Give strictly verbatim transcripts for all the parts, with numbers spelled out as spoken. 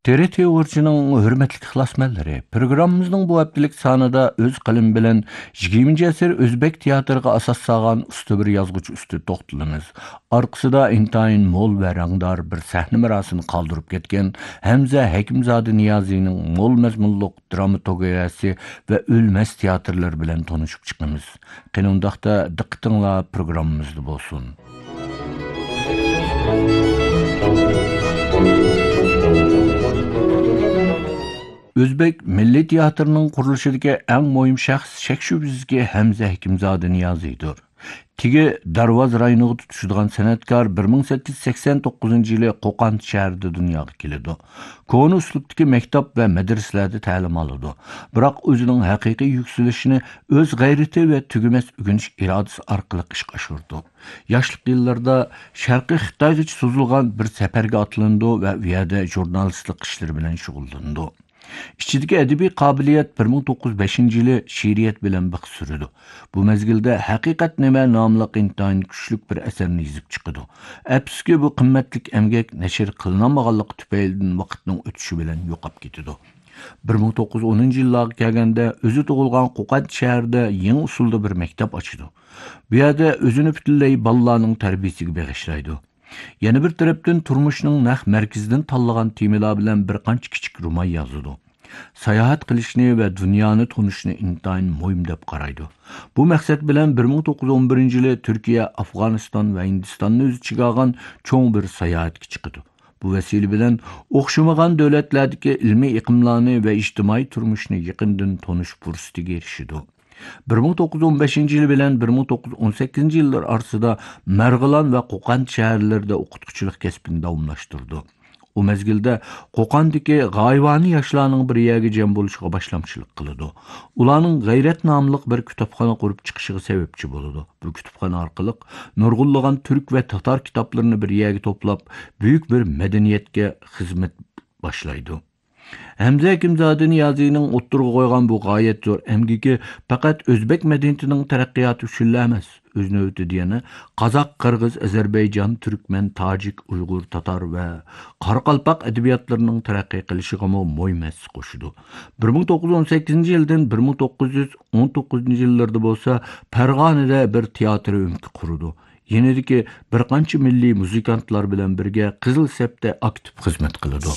T R T Uğurcu'nun hürmetli ixlasmənləri, programımızın bu həftəlik sanıda öz qələm bilən yigirmançı əsr Özbek teatrıga asas sağan usta bir yazğıcı üstü toxtalımız. Arqısıda intayin mol və rəngdar bir səhni mirasını qaldırıb ketken Həmzə Həkimzadə Niyazi'nin mol məzmunluq dramaturgiyası və ölməz teatrlar bilan tanışıb çıxımız. Qenundaqda diqqətinizlə programımızda bolsun. Özbek Milli Teatrının quruluşidagi eng muhim şəxs şək şübhəsizki Həmzə Həkimzadə Niyazi'dir. Tigi Darvoz rayoniga tutuşadigan sanatkar bir ming sakkiz yuz sakson to'qqizinchi yili Qo'qon shahrida dunyoga keladi. Konu uslubdagi maktab va madrasalarda ta'lim oladi. Biroq o'zining haqiqiy yuksalishini o'z g'ayrati va tugumas o'rganish irodasi orqali ishga oshirdi. Yoshlik yillarida Sharqiy Xitoygacha so'zilgan bir safarga otlandi va u yerda jurnalistlik ishlari bilan shug'ullandi. İçideki edebi kabiliyet bir ming to'qqiz yuz beshinchi yili şiiriyet bilen bak sürüdü. Bu mezgilde Hakikat Neme namlı intayin güçlük bir eserini yazıp çıkıdı. Epski bu kıymetlik emgek neşir kılınamaganlık tüpeylinin vakitinin ötüşü bilen yoqap gidiyordu. bir ming to'qqiz yuz o'ninchi yillarga kelganda o'zi tug'ilgan Qo'qon shahrida yangi usulda bir maktab ochdi. Bu yerda o'zini butunlay bolalarning tarbiyasiga bag'ishlaydi. Yana bir tarafdan turmushning naq markazidan tanlagan temalar bilan bir qancha kichik roman yozadi. Sayohat qilishni va dunyoni tunishni intayin muhim deb qaraydi. Bu maqsad bilan bir ming to'qqiz yuz o'n birinchi yili Turkiya, Afg'oniston va Hindistonni o'z ichiga olgan cho'ng bir sayohatga chiqdi. Bu vasila bilan o'xshamagan davlatlardagi ilmiy iqlimlarni va ijtimoiy turmushni yaqindan tonish fursatiga erishdi. bir ming to'qqiz yuz o'n beshinchi yil bilan bir ming to'qqiz yuz o'n sakkizinchi yillar orasida Marg'ilon va Qo'qon shaharlarida o'qituvchilik kasbini davomlashtirdi. O mezgilde Qo'qondagi g'oyivani yoshlarning bir yerga jam bo'lishiga boshlamchilik qiladi. Ularning G'ayrat nomli bir kitobxona qurib chiqishiga sababchi bo'ladi. Bu kitobxona orqali nurg'unlagan turk va tatar kitoblarini bir yerga to'plab, buyuk bir madaniyatga xizmat boshlaydi. Həmzə Həkimzadə Niyazi'nin o'ttirg'a qo'ygan bu g'oyat zo'r emgiki faqat o'zbek madaniyatining taraqqiyoti uchun emas, o'z navbatida yana qozoq, qirg'iz, Ozarbayjon, turkman, tojik, uyg'ur, tatar va qoraqalpoq adabiyotlarining taraqqiy qilishiga muhim hissa qo'shdi. bir ming to'qqiz yuz o'n sakkizinchi yildan bir ming to'qqiz yuz o'n to'qqizinchi yillarda bo'lsa Farg'onada bir teatr o'mki qurdi. Yenidagi bir qancha milliy muzikantlar bilan birga Qizil Sepda aktiv xizmat qiladi.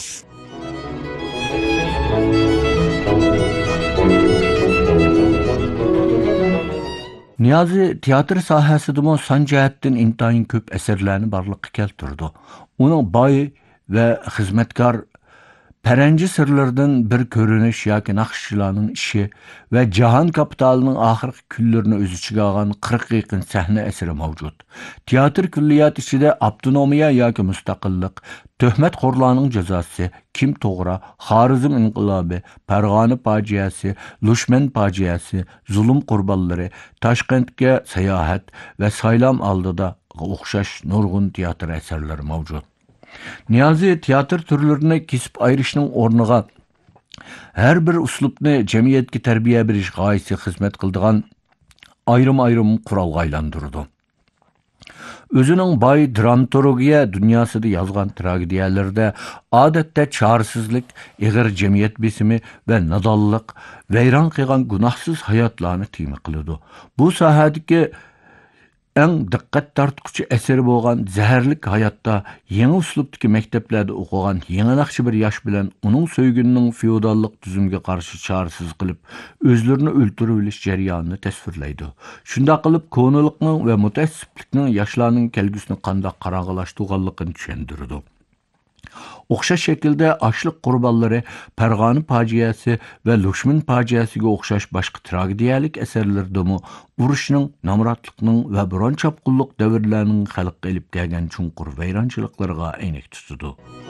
Niyazi teatr sohasidagi son jihatdan intayin ko'p asarlarni barliqqa keltirdi. Uning boy va xizmatkor Paranji sirlardan bir ko'rinish yoki naqshchilarning ishi va jahon kapitalining oxirgi kunlarini o'z ichiga olgan qirq yaqin sahna asari mavjud. Teatr kulliyat ichida avtonomiya yoki mustaqillik, tuhmat qo'rlarning jazosi, Kim to'g'ri, Xorizm inqilobi, Farg'ona fojiasi, Lushman fojiasi, zulm qurbonlari, Toshkentga sayohat va saylam oldida o'xshash nurg'un teatr asarlari mavjud. Niyazi teatr turlarini kesib ayirishning o'rniga har bir uslubni jamiyatga tarbiya berish g'oyasi xizmat qildigan ayrim-ayrim qurolga aylantirdi. O'zining boy dramaturgiya dunyosida yozgan tragediyalarda odatda chorsizlik, ig'ir jamiyat besimi va nodonlik, vayron qilgan gunohsiz hayotlarni tema qiladi. Bu sohadagi eng diqqat tortquchi asari bo'lgan Zaharlik hayotda yangi uslubdagi maktablarda o'qigan yangi naqshi bir yosh bilan uning so'ygunining feodallik tuzumga qarshi chorasiz qilib o'zlarini o'ltirib olish jarayonini tasvirlaydi. Shunda qilib ko'nilikning va mutaassiblikning yoshlarning kelgusini qanday qarang'ilashtirganligini tushuntirdi. O'xshash shaklda ochliq qurbonlari, Farg'ona fojiasi va Lushman fojiasiga o'xshash boshqa tragediyalik asarlardami urushning, nomrodlikning va biron chopqinlik davrlarining xalqqa elib kelgan chunqur vayronchiliklarga aynak tutadi.